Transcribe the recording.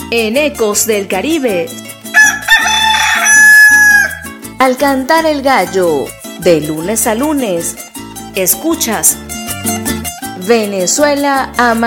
En Ecos del Caribe, al cantar el gallo, de lunes a lunes, escuchas Venezuela Ama.